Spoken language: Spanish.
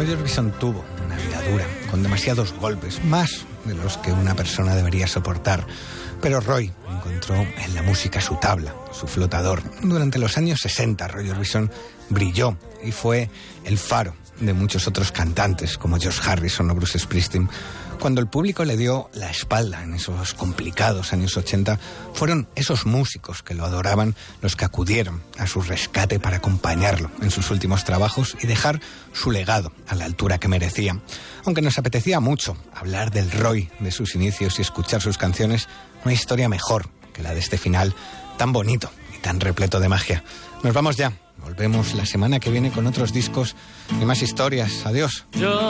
Roy Orbison tuvo una vida dura, con demasiados golpes, más de los que una persona debería soportar. Pero Roy encontró en la música su tabla, su flotador. Durante los años 60, Roy Orbison brilló y fue el faro de muchos otros cantantes, como George Harrison o Bruce Springsteen. Cuando el público le dio la espalda en esos complicados años 80, fueron esos músicos que lo adoraban los que acudieron a su rescate para acompañarlo en sus últimos trabajos y dejar su legado a la altura que merecía. Aunque nos apetecía mucho hablar del Roy, de sus inicios y escuchar sus canciones, no hay historia mejor que la de este final tan bonito y tan repleto de magia. Nos vamos ya. Volvemos la semana que viene con otros discos y más historias. Adiós.